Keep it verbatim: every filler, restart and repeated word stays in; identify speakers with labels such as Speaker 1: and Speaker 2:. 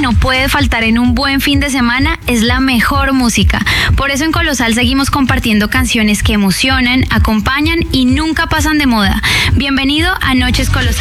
Speaker 1: no puede faltar en un buen fin de semana es la mejor música. Por eso en Colosal seguimos compartiendo canciones que emocionan, acompañan y nunca pasan de moda. Bienvenido a Noches Colosal.